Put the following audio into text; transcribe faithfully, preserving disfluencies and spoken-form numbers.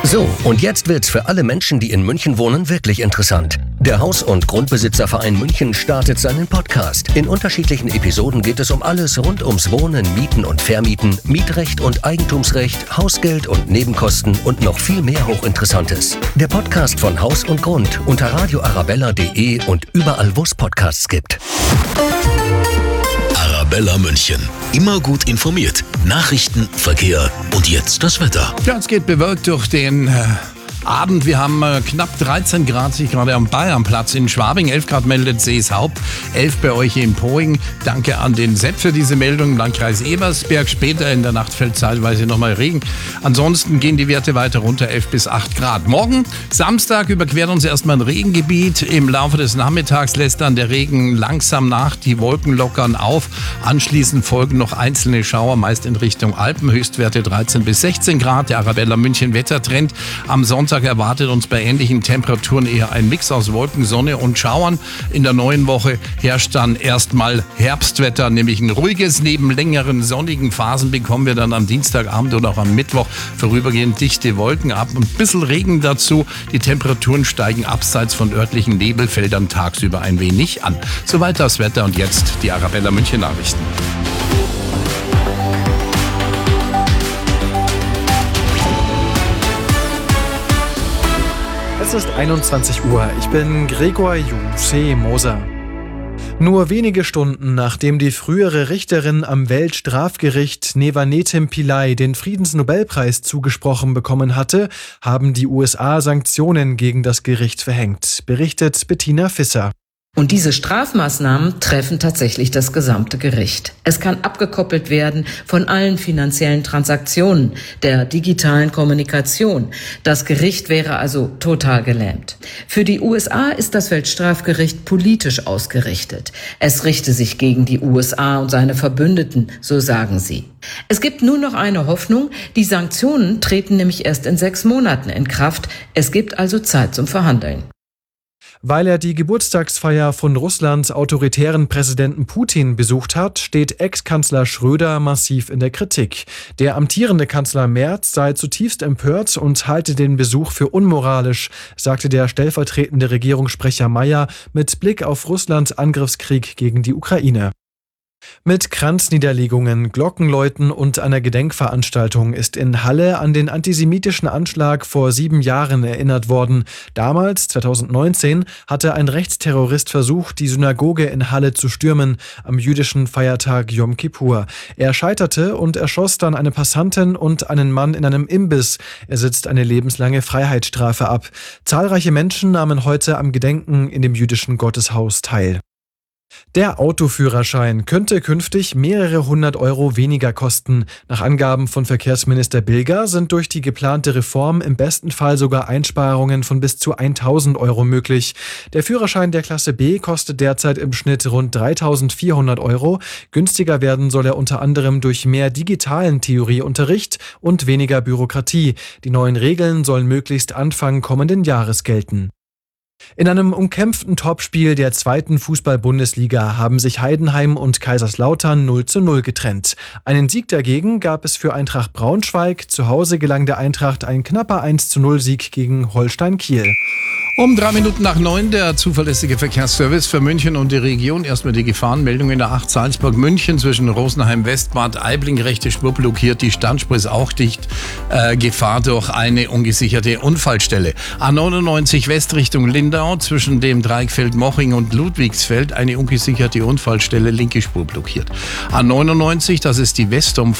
So, und jetzt wird's für alle Menschen, die in München wohnen, wirklich interessant. Der Haus- und Grundbesitzerverein München startet seinen Podcast. In unterschiedlichen Episoden geht es um alles rund ums Wohnen, Mieten und Vermieten, Mietrecht und Eigentumsrecht, Hausgeld und Nebenkosten und noch viel mehr Hochinteressantes. Der Podcast von Haus und Grund unter radio arabella punkt de und überall, wo es Podcasts gibt. Arabella München. Immer gut informiert. Nachrichten, Verkehr und jetzt das Wetter. Ja, es geht bewölkt durch den äh, Abend. Wir haben äh, knapp dreizehn Grad, sich gerade am Bayernplatz in Schwabing. elf Grad meldet Seeshaupt, elf bei euch in Poing. Danke an den Sepp für diese Meldung im Landkreis Ebersberg. Später in der Nacht fällt zeitweise nochmal Regen. Ansonsten gehen die Werte weiter runter, elf bis acht Grad. Morgen, Samstag, überquert uns erstmal ein Regengebiet. Im Laufe des Nachmittags lässt dann der Regen langsam nach. Die Wolken lockern auf. Anschließend folgen noch einzelne Schauer, meist in Richtung Alpen. Höchstwerte dreizehn bis sechzehn Grad. Der Arabella München Wettertrend am Sonntag erwartet uns bei ähnlichen Temperaturen eher ein Mix aus Wolken, Sonne und Schauern. In der neuen Woche herrscht dann erstmal Herbstwetter, nämlich ein ruhiges. Neben längeren sonnigen Phasen bekommen wir dann am Dienstagabend oder auch am Mittwoch vorübergehend dichte Wolken ab und ein bisschen Regen dazu. Die Temperaturen steigen abseits von örtlichen Nebelfeldern tagsüber ein wenig an. Soweit das Wetter und jetzt die Arabella München Nachrichten. Es ist einundzwanzig Uhr. Ich bin Gregor Juche-Moser. Nur wenige Stunden nachdem die frühere Richterin am Weltstrafgericht Nevanetim Pillay den Friedensnobelpreis zugesprochen bekommen hatte, haben die U S A Sanktionen gegen das Gericht verhängt, berichtet Bettina Visser. Und diese Strafmaßnahmen treffen tatsächlich das gesamte Gericht. Es kann abgekoppelt werden von allen finanziellen Transaktionen, der digitalen Kommunikation. Das Gericht wäre also total gelähmt. Für die U S A ist das Weltstrafgericht politisch ausgerichtet. Es richte sich gegen die U S A und seine Verbündeten, so sagen sie. Es gibt nur noch eine Hoffnung. Die Sanktionen treten nämlich erst in sechs Monaten in Kraft. Es gibt also Zeit zum Verhandeln. Weil er die Geburtstagsfeier von Russlands autoritären Präsidenten Putin besucht hat, steht Ex-Kanzler Schröder massiv in der Kritik. Der amtierende Kanzler Merz sei zutiefst empört und halte den Besuch für unmoralisch, sagte der stellvertretende Regierungssprecher Mayer mit Blick auf Russlands Angriffskrieg gegen die Ukraine. Mit Kranzniederlegungen, Glockenläuten und einer Gedenkveranstaltung ist in Halle an den antisemitischen Anschlag vor sieben Jahren erinnert worden. Damals, zweitausendneunzehn, hatte ein Rechtsterrorist versucht, die Synagoge in Halle zu stürmen, am jüdischen Feiertag Yom Kippur. Er scheiterte und erschoss dann eine Passantin und einen Mann in einem Imbiss. Er sitzt eine lebenslange Freiheitsstrafe ab. Zahlreiche Menschen nahmen heute am Gedenken in dem jüdischen Gotteshaus teil. Der Autoführerschein könnte künftig mehrere hundert Euro weniger kosten. Nach Angaben von Verkehrsminister Bilger sind durch die geplante Reform im besten Fall sogar Einsparungen von bis zu tausend Euro möglich. Der Führerschein der Klasse B kostet derzeit im Schnitt rund dreitausendvierhundert Euro. Günstiger werden soll er unter anderem durch mehr digitalen Theorieunterricht und weniger Bürokratie. Die neuen Regeln sollen möglichst Anfang kommenden Jahres gelten. In einem umkämpften Topspiel der zweiten Fußball-Bundesliga haben sich Heidenheim und Kaiserslautern null zu null getrennt. Einen Sieg dagegen gab es für Eintracht Braunschweig. Zu Hause gelang der Eintracht ein knapper eins zu null Sieg gegen Holstein Kiel. Um drei Minuten nach neun der zuverlässige Verkehrsservice für München und die Region. Erstmal die Gefahrenmeldung in der acht Salzburg-München zwischen Rosenheim-Westbad, Aibling, rechte Spur blockiert, die Standspur ist auch dicht. Äh, Gefahr durch eine ungesicherte Unfallstelle. A neunundneunzig West Richtung Lindau zwischen dem Dreieckfeld Moching und Ludwigsfeld, eine ungesicherte Unfallstelle, linke Spur blockiert. A neunundneunzig, das ist die Westumfahrt.